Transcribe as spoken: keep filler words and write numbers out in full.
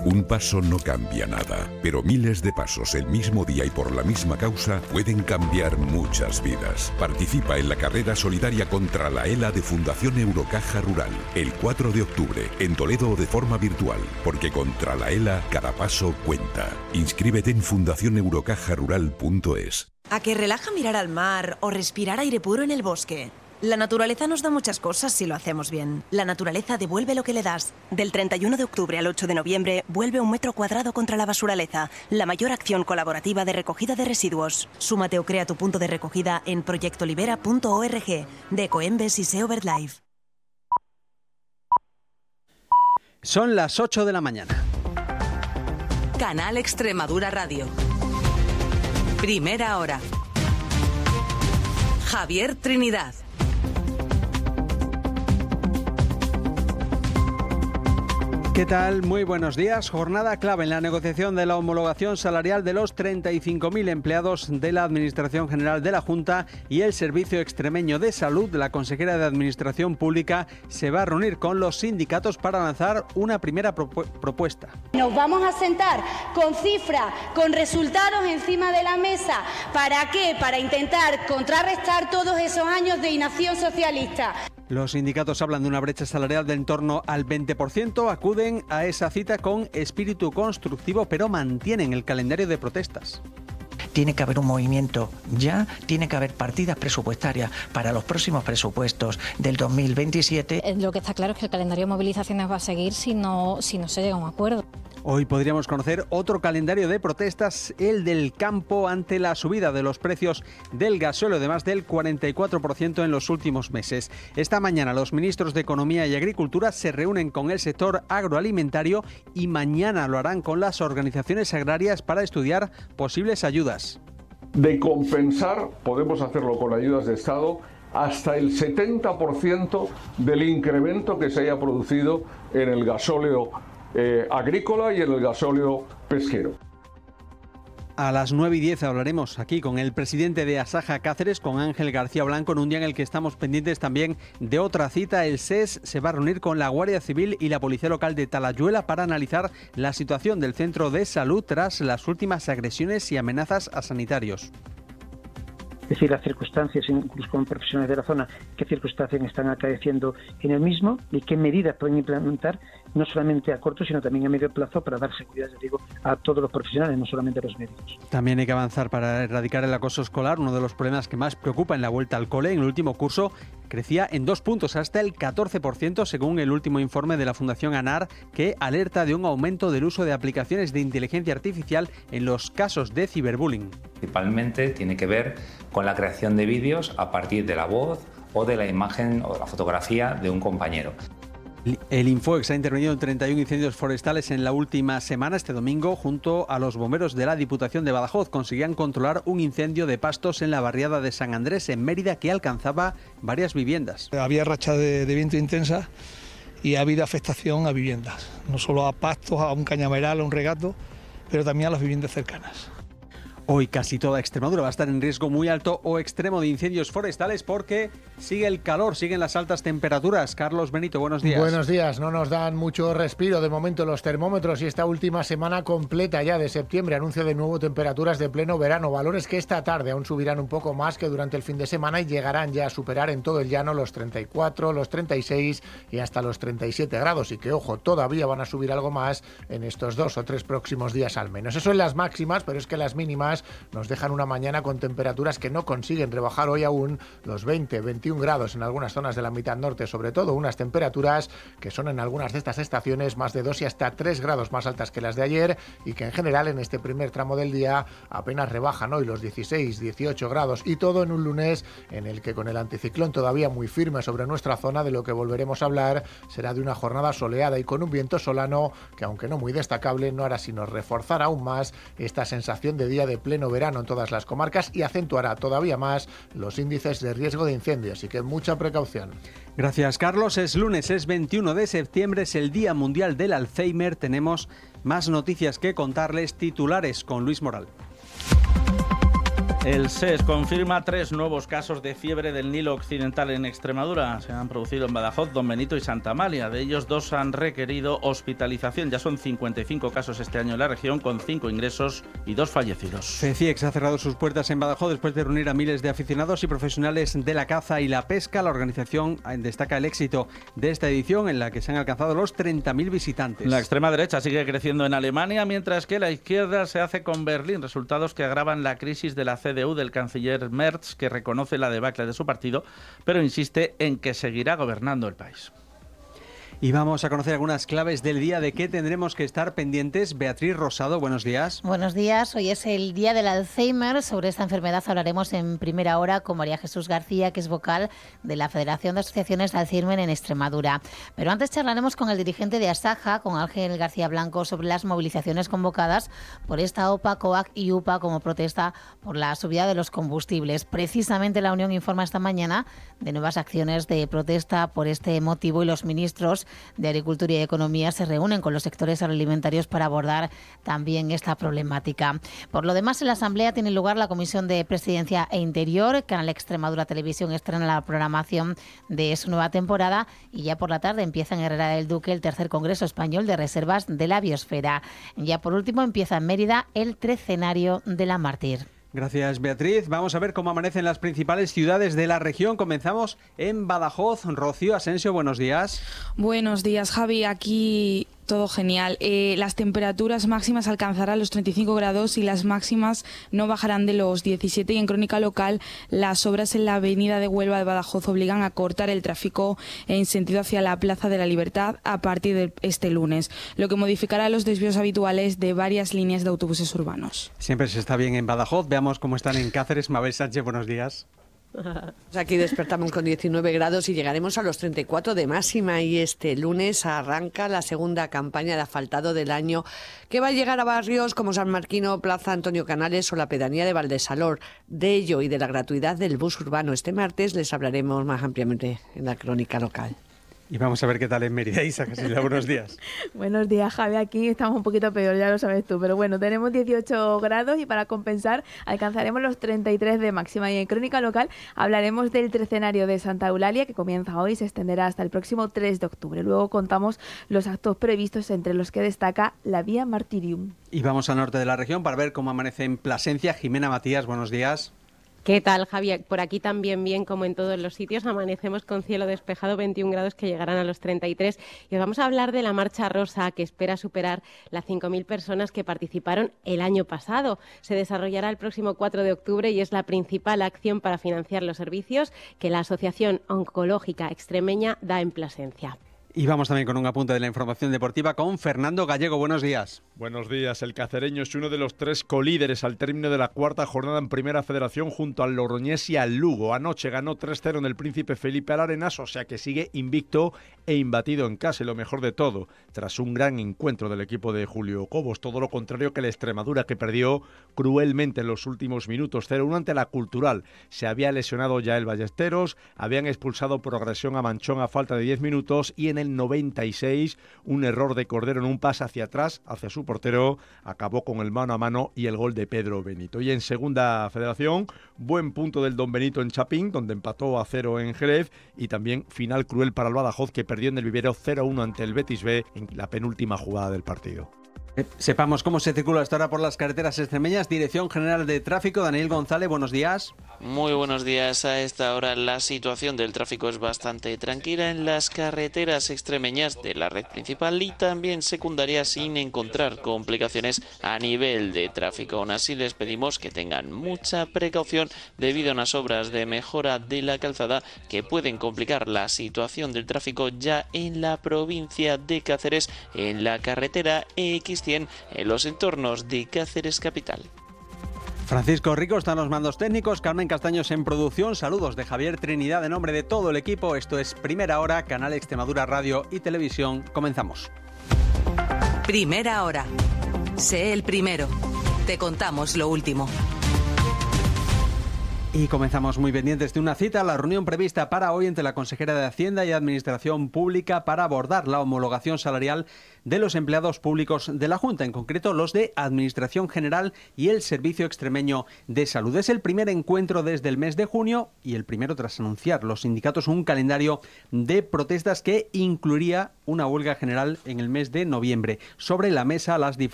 Un paso no cambia nada, pero miles de pasos el mismo día y por la misma causa pueden cambiar muchas vidas. Participa en la carrera solidaria contra la ELA de Fundación Eurocaja Rural, el cuatro de octubre, en Toledo o de forma virtual, porque contra la ELA cada paso cuenta. Inscríbete en fundación eurocaja rural punto es. ¿A que relaja mirar al mar o respirar aire puro en el bosque? La naturaleza nos da muchas cosas si lo hacemos bien. La naturaleza devuelve lo que le das. Del treinta y uno de octubre al ocho de noviembre, vuelve un metro cuadrado contra la basuraleza, la mayor acción colaborativa de recogida de residuos. Súmate o crea tu punto de recogida en proyecto libera punto org, de Ecoembes y SEO BirdLife. Son las ocho de la mañana. Canal Extremadura Radio. Primera hora. Javier Trinidad. ¿Qué tal? Muy buenos días. Jornada clave en la negociación de la homologación salarial de los treinta y cinco mil empleados de la Administración General de la Junta y el Servicio Extremeño de Salud. La consejera de Administración Pública se va a reunir con los sindicatos para lanzar una primera propu- propuesta. Nos vamos a sentar con cifras, con resultados encima de la mesa. ¿Para qué? Para intentar contrarrestar todos esos años de inacción socialista. Los sindicatos hablan de una brecha salarial de en torno al veinte por ciento, acuden a esa cita con espíritu constructivo, pero mantienen el calendario de protestas. Tiene que haber un movimiento ya, tiene que haber partidas presupuestarias para los próximos presupuestos del dos mil veintisiete. Lo que está claro es que el calendario de movilizaciones va a seguir si no, si no se llega a un acuerdo. Hoy podríamos conocer otro calendario de protestas, el del campo, ante la subida de los precios del gasóleo de más del cuarenta y cuatro por ciento en los últimos meses. Esta mañana los ministros de Economía y Agricultura se reúnen con el sector agroalimentario y mañana lo harán con las organizaciones agrarias para estudiar posibles ayudas. De compensar, podemos hacerlo con ayudas de Estado, hasta el setenta por ciento del incremento que se haya producido en el gasóleo Eh, agrícola y en el gasóleo pesquero. A las nueve y diez hablaremos aquí con el presidente de Asaja Cáceres, con Ángel García Blanco, en un día en el que estamos pendientes también de otra cita. El S E S se va a reunir con la Guardia Civil y la Policía Local de Talayuela para analizar la situación del centro de salud tras las últimas agresiones y amenazas a sanitarios. Es decir, las circunstancias, incluso con profesionales de la zona, qué circunstancias están acaeciendo en el mismo y qué medidas pueden implementar, no solamente a corto, sino también a medio plazo, para dar seguridad, digo, a todos los profesionales, no solamente a los médicos. También hay que avanzar para erradicar el acoso escolar, uno de los problemas que más preocupa en la vuelta al cole. En el último curso crecía en dos puntos, hasta el catorce por ciento, según el último informe de la Fundación ANAR, que alerta de un aumento del uso de aplicaciones de inteligencia artificial en los casos de ciberbullying. Principalmente tiene que ver con la creación de vídeos a partir de la voz o de la imagen o la fotografía de un compañero. El Infoex ha intervenido en treinta y uno incendios forestales en la última semana. Este domingo, junto a los bomberos de la Diputación de Badajoz, conseguían controlar un incendio de pastos en la barriada de San Andrés, en Mérida, que alcanzaba varias viviendas. Había racha de, de viento intensa y ha habido afectación a viviendas, no solo a pastos, a un cañaveral, a un regato, pero también a las viviendas cercanas. Hoy casi toda Extremadura va a estar en riesgo muy alto o extremo de incendios forestales porque sigue el calor, siguen las altas temperaturas. Carlos Benito, buenos días. Buenos días, no nos dan mucho respiro de momento los termómetros y esta última semana completa ya de septiembre anuncia de nuevo temperaturas de pleno verano, valores que esta tarde aún subirán un poco más que durante el fin de semana y llegarán ya a superar en todo el llano los treinta y cuatro, los treinta y seis y hasta los treinta y siete grados y que, ojo, todavía van a subir algo más en estos dos o tres próximos días al menos. Eso en las máximas, pero es que las mínimas nos dejan una mañana con temperaturas que no consiguen rebajar hoy aún los veinte, veintiún grados en algunas zonas de la mitad norte, sobre todo unas temperaturas que son en algunas de estas estaciones más de dos y hasta tres grados más altas que las de ayer y que en general en este primer tramo del día apenas rebajan hoy los dieciséis, dieciocho grados y todo en un lunes en el que con el anticiclón todavía muy firme sobre nuestra zona, de lo que volveremos a hablar será de una jornada soleada y con un viento solano que, aunque no muy destacable, no hará sino reforzar aún más esta sensación de día de pleno verano en todas las comarcas y acentuará todavía más los índices de riesgo de incendio, así que mucha precaución. Gracias, Carlos. Es lunes, es veintiuno de septiembre, es el Día Mundial del Alzheimer. Tenemos más noticias que contarles, titulares con Luis Moral. El S E S confirma tres nuevos casos de fiebre del Nilo Occidental en Extremadura. Se han producido en Badajoz, Don Benito y Santa Amalia. De ellos, dos han requerido hospitalización. Ya son cincuenta y cinco casos este año en la región, con cinco ingresos y dos fallecidos. CECIEX ha cerrado sus puertas en Badajoz después de reunir a miles de aficionados y profesionales de la caza y la pesca. La organización destaca el éxito de esta edición, en la que se han alcanzado los treinta mil visitantes. La extrema derecha sigue creciendo en Alemania, mientras que la izquierda se hace con Berlín. Resultados que agravan la crisis de la C D U del canciller Merz, que reconoce la debacle de su partido, pero insiste en que seguirá gobernando el país. Y vamos a conocer algunas claves del día de qué tendremos que estar pendientes. Beatriz Rosado, buenos días. Buenos días, hoy es el día del Alzheimer. Sobre esta enfermedad hablaremos en primera hora con María Jesús García, que es vocal de la Federación de Asociaciones de Alzheimer en Extremadura. Pero antes charlaremos con el dirigente de Asaja, con Ángel García Blanco, sobre las movilizaciones convocadas por esta OPA, COAC y UPA como protesta por la subida de los combustibles. Precisamente la Unión informa esta mañana de nuevas acciones de protesta por este motivo y los ministros de Agricultura y Economía se reúnen con los sectores agroalimentarios para abordar también esta problemática. Por lo demás, en la Asamblea tiene lugar la Comisión de Presidencia e Interior. Canal Extremadura Televisión estrena la programación de su nueva temporada y ya por la tarde empieza en Herrera del Duque el tercer Congreso Español de Reservas de la Biosfera. Ya por último empieza en Mérida el Trecenario de la Mártir. Gracias, Beatriz. Vamos a ver cómo amanecen las principales ciudades de la región. Comenzamos en Badajoz. Rocío Asensio, buenos días. Buenos días, Javi. Aquí todo genial. Eh, las temperaturas máximas alcanzarán los treinta y cinco grados y las máximas no bajarán de los diecisiete. Y en crónica local, las obras en la avenida de Huelva de Badajoz obligan a cortar el tráfico en sentido hacia la Plaza de la Libertad a partir de este lunes, lo que modificará los desvíos habituales de varias líneas de autobuses urbanos. Siempre se está bien en Badajoz. Veamos cómo están en Cáceres. Mabel Sánchez, buenos días. Aquí despertamos con diecinueve grados y llegaremos a los treinta y cuatro de máxima, y este lunes arranca la segunda campaña de asfaltado del año, que va a llegar a barrios como San Marquino, Plaza Antonio Canales o la pedanía de Valdesalor. De ello y de la gratuidad del bus urbano este martes les hablaremos más ampliamente en la crónica local. Y vamos a ver qué tal en Mérida. Isa Casilda, buenos días. Buenos días, Javi. Aquí estamos un poquito peor, ya lo sabes tú. Pero bueno, tenemos dieciocho grados y para compensar alcanzaremos los treinta y tres de máxima. Y en crónica local hablaremos del Trecenario de Santa Eulalia, que comienza hoy y se extenderá hasta el próximo tres de octubre. Luego contamos los actos previstos, entre los que destaca la Vía Martirium. Y vamos al norte de la región para ver cómo amanece en Plasencia. Jimena Matías, buenos días. ¿Qué tal, Javier? Por aquí también bien, como en todos los sitios, amanecemos con cielo despejado, veintiún grados que llegarán a los treinta y tres. Y os vamos a hablar de la Marcha Rosa, que espera superar las cinco mil personas que participaron el año pasado. Se desarrollará el próximo cuatro de octubre y es la principal acción para financiar los servicios que la Asociación Oncológica Extremeña da en Plasencia. Y vamos también con un apunte de la información deportiva con Fernando Gallego. Buenos días. Buenos días. El cacereño es uno de los tres colíderes al término de la cuarta jornada en Primera Federación junto al Logroñés y al Lugo. Anoche ganó tres cero en el Príncipe Felipe Arenas, o sea que sigue invicto e imbatido en casa, y lo mejor de todo, tras un gran encuentro del equipo de Julio Cobos. Todo lo contrario que la Extremadura, que perdió cruelmente en los últimos minutos. cero uno ante la Cultural. Se había lesionado ya el Ballesteros, habían expulsado por agresión a Manchón a falta de diez minutos y en el noventa y seis un error de Cordero en un pase hacia atrás, hacia su portero, acabó con el mano a mano y el gol de Pedro Benito. Y en Segunda Federación, buen punto del Don Benito en Chapín, donde empató a cero en Jerez, y también final cruel para el Badajoz, que perdió en el Vivero cero uno ante el Betis B en la penúltima jugada del partido. Sepamos cómo se circula hasta ahora por las carreteras extremeñas. Dirección General de Tráfico, Daniel González, buenos días. Muy buenos días. A esta hora la situación del tráfico es bastante tranquila en las carreteras extremeñas de la red principal y también secundaria, sin encontrar complicaciones a nivel de tráfico. Aún así les pedimos que tengan mucha precaución debido a unas obras de mejora de la calzada que pueden complicar la situación del tráfico ya en la provincia de Cáceres, en la carretera equis cien, en los entornos de Cáceres capital. Francisco Rico está en los mandos técnicos, Carmen Castaños en producción. Saludos de Javier Trinidad en nombre de todo el equipo. Esto es Primera Hora, Canal Extremadura Radio y Televisión. Comenzamos. Primera Hora. Sé el primero. Te contamos lo último. Y comenzamos muy pendientes de una cita, la reunión prevista para hoy entre la consejera de Hacienda y Administración Pública para abordar la homologación salarial de los empleados públicos de la Junta, en concreto los de Administración General y el Servicio Extremeño de Salud. Es el primer encuentro desde el mes de junio y el primero tras anunciar los sindicatos un calendario de protestas que incluiría una huelga general en el mes de noviembre. Sobre la mesa las diferentes